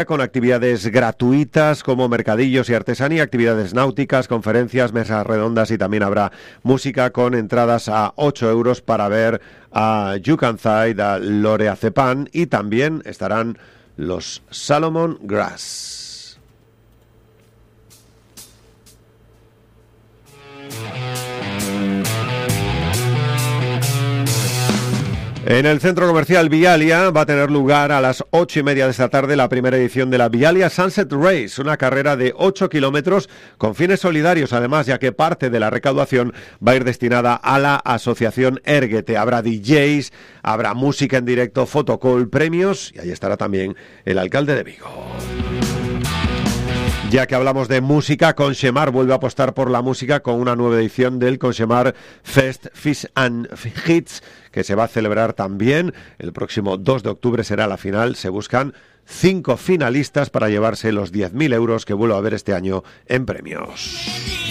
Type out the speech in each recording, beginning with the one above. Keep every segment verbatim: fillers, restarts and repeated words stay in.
con actividades gratuitas como mercadillos y artesanía, actividades náuticas, conferencias, mesas redondas y también habrá música con entradas a ocho euros para ver a Yucanzai, a Lorea Cepan y también estarán los Salomon Grass. En el centro comercial Vialia va a tener lugar a las ocho y media de esta tarde la primera edición de la Vialia Sunset Race, una carrera de ocho kilómetros con fines solidarios, además, ya que parte de la recaudación va a ir destinada a la asociación Erguete. Habrá D Js, habrá música en directo, fotocall, premios y ahí estará también el alcalde de Vigo. Ya que hablamos de música, Conxemar vuelve a apostar por la música con una nueva edición del Conxemar Fest Fish and Hits, que se va a celebrar también el próximo dos de octubre, será la final. Se buscan cinco finalistas para llevarse los diez mil euros que vuelve a haber este año en premios.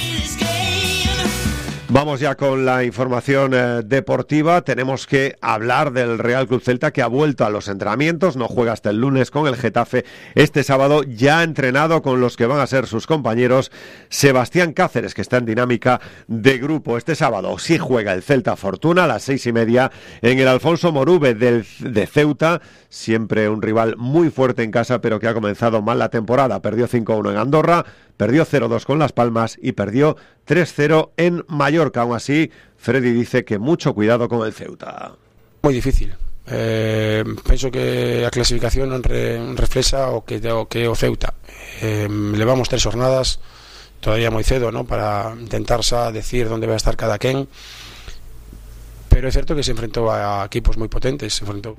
Vamos ya con la información eh, deportiva. Tenemos que hablar del Real Club Celta, que ha vuelto a los entrenamientos, no juega hasta el lunes con el Getafe. Este sábado ya ha entrenado con los que van a ser sus compañeros. Sebastián Cáceres, que está en dinámica de grupo. Este sábado sí juega el Celta Fortuna a las seis y media en el Alfonso Morube del, de Ceuta. Siempre un rival muy fuerte en casa, pero que ha comenzado mal la temporada. Perdió cinco a uno en Andorra, perdió cero dos con Las Palmas y perdió tres cero en Mallorca. Aún así, Freddy dice que mucho cuidado con el Ceuta. Muy difícil. Eh, penso que a clasificación non re, reflexa o que o que o Ceuta. Eh, levamos tres jornadas, todavía moi cedo, ¿no?, para intentar xa decir onde vai a estar cada quen. Pero é certo que se enfrentou a equipos moi potentes, se enfrentou.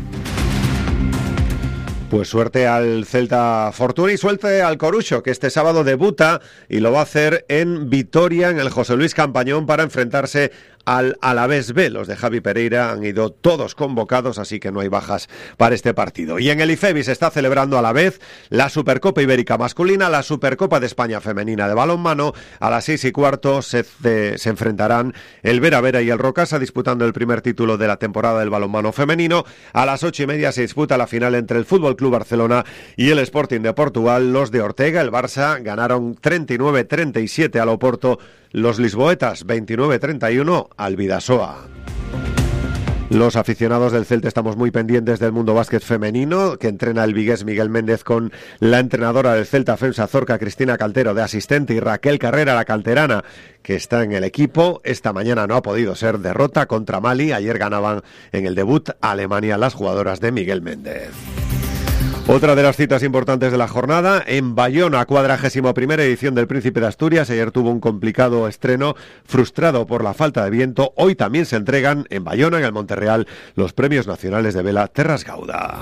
Pues suerte al Celta Fortuna y suerte al Corucho, que este sábado debuta y lo va a hacer en Vitoria, en el José Luis Campañón, para enfrentarse al Alavés B. Los de Javi Pereira han ido todos convocados, así que no hay bajas para este partido. Y en el IFEBI se está celebrando a la vez la Supercopa Ibérica masculina, la Supercopa de España femenina de balonmano. A las seis y cuarto se, de, se enfrentarán el Vera Vera y el Rocasa, disputando el primer título de la temporada del balonmano femenino. A las ocho y media se disputa la final entre el Fútbol Club Barcelona y el Sporting de Portugal. Los de Ortega, el Barça, ganaron treinta y nueve treinta y siete al Oporto. Los lisboetas, veintinueve treinta y uno al Bidasoa. Los aficionados del Celta estamos muy pendientes del mundo básquet femenino, que entrena el vigués Miguel Méndez con la entrenadora del Celta Femsa Zorca, Cristina Caltero, de asistente, y Raquel Carrera, la canterana, que está en el equipo. Esta mañana no ha podido ser, derrota contra Mali. Ayer ganaban en el debut a Alemania las jugadoras de Miguel Méndez. Otra de las citas importantes de la jornada, en Bayona, cuadragésima primera edición del Príncipe de Asturias. Ayer tuvo un complicado estreno, frustrado por la falta de viento. Hoy también se entregan en Bayona, en el Monterreal, los premios nacionales de vela Terras Gauda.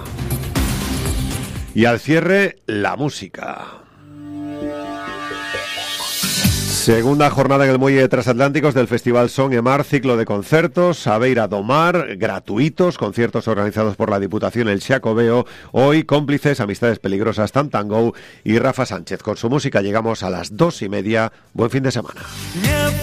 Y al cierre, la música. Segunda jornada en el Muelle de Transatlánticos del Festival Son e Mar, ciclo de conciertos, Aveira do Mar, gratuitos, conciertos organizados por la Diputación El Xacobeo. Hoy, cómplices, Amistades Peligrosas, Tantango y Rafa Sánchez. Con su música llegamos a las dos y media. Buen fin de semana.